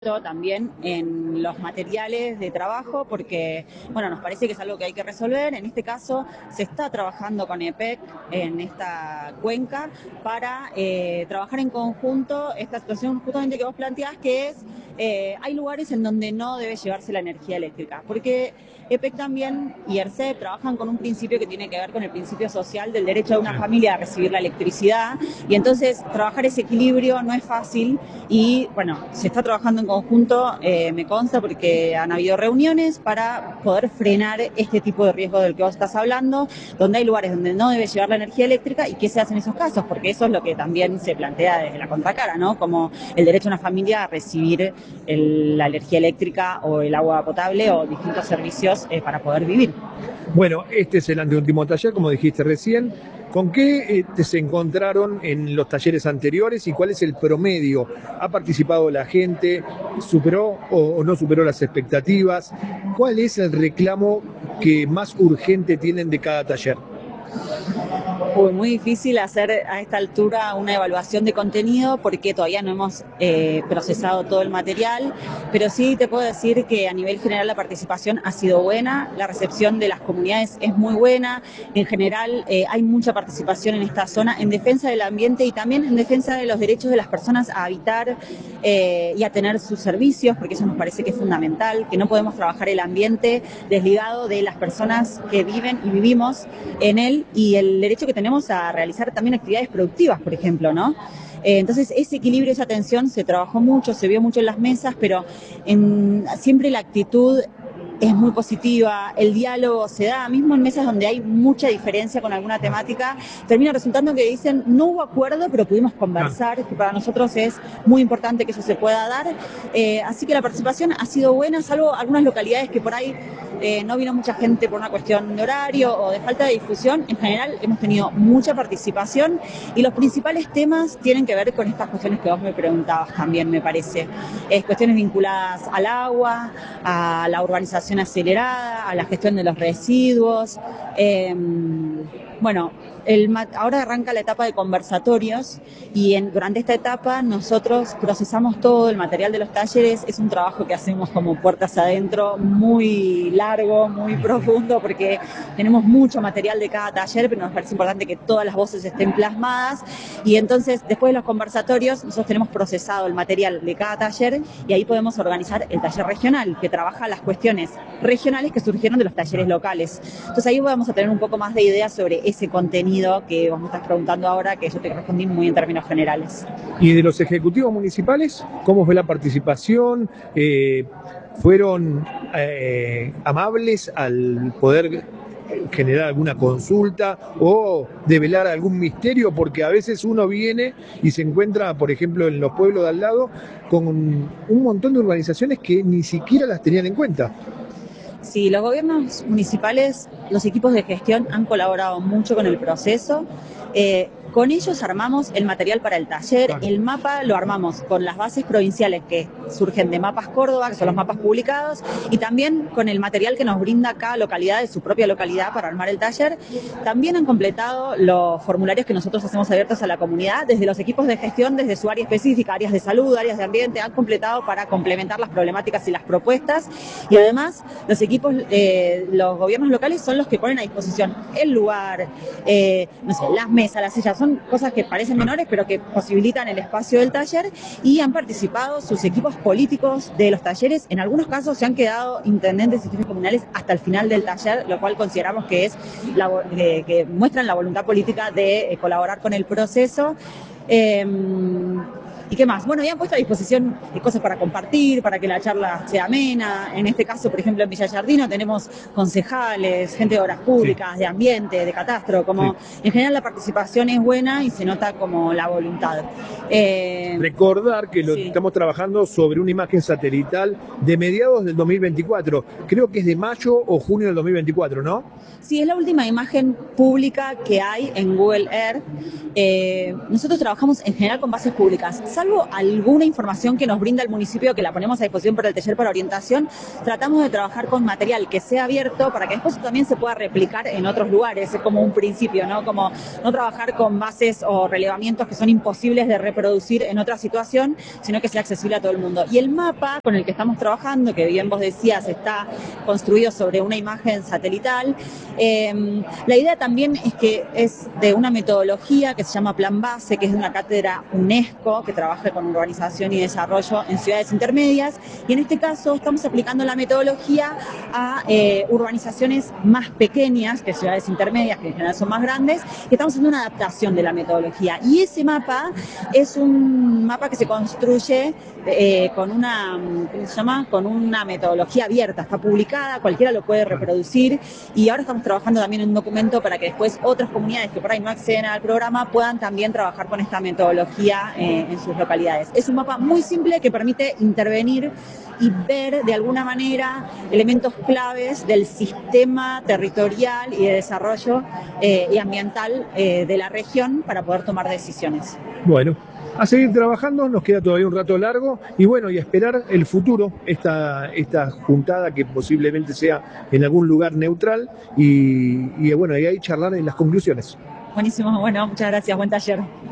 también en los materiales de trabajo porque, bueno, nos parece que es algo que hay que resolver. En este caso se está trabajando con EPEC en esta cuenca para trabajar en conjunto esta situación justamente que vos planteás, que es hay lugares en donde no debe llevarse la energía eléctrica, porque EPEC también y ERCEP trabajan con un principio que tiene que ver con el principio social del derecho de una familia a recibir la electricidad, y entonces trabajar ese equilibrio no es fácil y, bueno, se está trabajando en conjunto, me consta, porque han habido reuniones para poder frenar este tipo de riesgo del que vos estás hablando, donde hay lugares donde no debe llevar la energía eléctrica y qué se hace en esos casos, porque eso es lo que también se plantea desde la contracara, ¿no? Como el derecho de una familia a recibir la energía eléctrica o el agua potable o distintos servicios para poder vivir. Bueno, este es el anteúltimo taller, como dijiste recién. ¿Con qué se encontraron en los talleres anteriores y cuál es el promedio? ¿Ha participado la gente? ¿Superó o no superó las expectativas? ¿Cuál es el reclamo que más urgente tienen de cada taller? Muy difícil hacer a esta altura una evaluación de contenido porque todavía no hemos procesado todo el material, pero sí te puedo decir que a nivel general la participación ha sido buena, la recepción de las comunidades es muy buena. En general hay mucha participación en esta zona en defensa del ambiente y también en defensa de los derechos de las personas a habitar y a tener sus servicios, porque eso nos parece que es fundamental, que no podemos trabajar el ambiente desligado de las personas que viven y vivimos en él, y el derecho que tenemos a realizar también actividades productivas, por ejemplo, ¿no? Entonces ese equilibrio, esa atención se trabajó mucho, se vio mucho en las mesas, pero siempre la actitud es muy positiva, el diálogo se da, mismo en mesas donde hay mucha diferencia con alguna temática, termina resultando que dicen no hubo acuerdo, pero pudimos conversar, que para nosotros es muy importante que eso se pueda dar. Así que la participación ha sido buena, salvo algunas localidades que por ahí no vino mucha gente por una cuestión de horario o de falta de difusión. En general hemos tenido mucha participación y los principales temas tienen que ver con estas cuestiones que vos me preguntabas también, me parece. Cuestiones vinculadas al agua, a la urbanización acelerada, a la gestión de los residuos. Bueno, ahora arranca la etapa de conversatorios y durante esta etapa nosotros procesamos todo el material de los talleres. Es un trabajo que hacemos como puertas adentro, muy largo, muy profundo, porque tenemos mucho material de cada taller, pero nos parece importante que todas las voces estén plasmadas, y entonces después de los conversatorios nosotros tenemos procesado el material de cada taller y ahí podemos organizar el taller regional, que trabaja las cuestiones regionales que surgieron de los talleres locales. Entonces ahí vamos a tener un poco más de ideas sobre ese contenido que vos me estás preguntando ahora, que yo te respondí muy en términos generales. ¿Y de los ejecutivos municipales, cómo fue la participación? ¿Fueron amables al poder generar alguna consulta o develar algún misterio? Porque a veces uno viene y se encuentra, por ejemplo, en los pueblos de al lado, con un montón de urbanizaciones que ni siquiera las tenían en cuenta. Sí, los gobiernos municipales, los equipos de gestión han colaborado mucho con el proceso. Con ellos armamos el material para el taller. Claro. El mapa lo armamos con las bases provinciales que surgen de Mapas Córdoba, que son los mapas publicados, y también con el material que nos brinda cada localidad de su propia localidad para armar el taller. También han completado los formularios que nosotros hacemos abiertos a la comunidad, desde los equipos de gestión, desde su área específica, áreas de salud, áreas de ambiente, han completado para complementar las problemáticas y las propuestas. Y además los equipos, los gobiernos locales son los que ponen a disposición el lugar, no sé, las mesas, las sillas. Son cosas que parecen menores, pero que posibilitan el espacio del taller, y han participado sus equipos políticos de los talleres. En algunos casos se han quedado intendentes y jefes comunales hasta el final del taller, lo cual consideramos que es que muestran la voluntad política de colaborar con el proceso. ¿Y qué más? Bueno, ya han puesto a disposición cosas para compartir, para que la charla sea amena. En este caso, por ejemplo, en Villa Giardino tenemos concejales, gente de obras públicas, sí, de ambiente, de catastro. Como sí. En general la participación es buena y se nota como la voluntad. Recordar que sí, estamos trabajando sobre una imagen satelital de mediados del 2024. Creo que es de mayo o junio del 2024, ¿no? Sí, es la última imagen pública que hay en Google Earth. Nosotros trabajamos en general con bases públicas, salvo alguna información que nos brinda el municipio que la ponemos a disposición para el taller para orientación, tratamos de trabajar con material que sea abierto para que después también se pueda replicar en otros lugares. Es como un principio, ¿no? Como no trabajar con bases o relevamientos que son imposibles de reproducir en otra situación, sino que sea accesible a todo el mundo. Y el mapa con el que estamos trabajando, que bien vos decías, está construido sobre una imagen satelital. La idea también es que es de una metodología que se llama Plan Base, que es de una cátedra UNESCO que trabaja con urbanización y desarrollo en ciudades intermedias, y en este caso estamos aplicando la metodología a urbanizaciones más pequeñas que ciudades intermedias, que en general son más grandes, y estamos haciendo una adaptación de la metodología. Y ese mapa es un mapa que se construye con una, ¿cómo se llama? Con una metodología abierta, está publicada, cualquiera lo puede reproducir, y ahora estamos trabajando también en un documento para que después otras comunidades que por ahí no acceden al programa puedan también trabajar con esta metodología en sus localidades. Es un mapa muy simple que permite intervenir y ver de alguna manera elementos claves del sistema territorial y de desarrollo y ambiental de la región para poder tomar decisiones. Bueno, a seguir trabajando, nos queda todavía un rato largo y bueno, y a esperar el futuro, esta juntada que posiblemente sea en algún lugar neutral y bueno, y ahí charlar en las conclusiones. Buenísimo, bueno, muchas gracias, buen taller.